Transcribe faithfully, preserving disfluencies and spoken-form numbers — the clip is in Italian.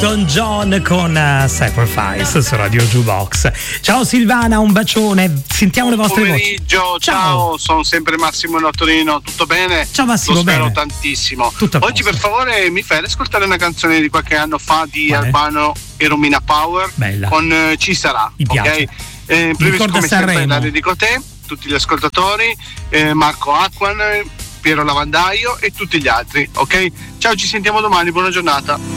Elton John con uh, Sacrifice su Radio Jukebox. Ciao Silvana, un bacione, sentiamo Buon le vostre pomeriggio, voci. ciao. Ciao, sono sempre Massimo da Torino, tutto bene? Ciao Massimo, lo spero bene. tantissimo. Tutto a Oggi posto. per favore mi fai ascoltare una canzone di qualche anno fa di Quale? Albano e Romina Power. Bella. Con eh, Ci sarà, Mi piace. ok? Eh, Mi primis, ricorda come sempre Sanremo. la dedico a te, tutti gli ascoltatori, eh, Marco Acquan, Piero Lavandaio e tutti gli altri, ok? Ciao, ci sentiamo domani, buona giornata.